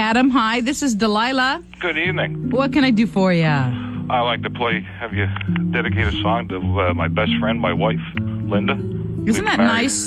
Adam. Hi, this is Delilah. Good evening. What can I do for you? I like to have you dedicate a song to my best friend, my wife, Linda. Isn't that nice?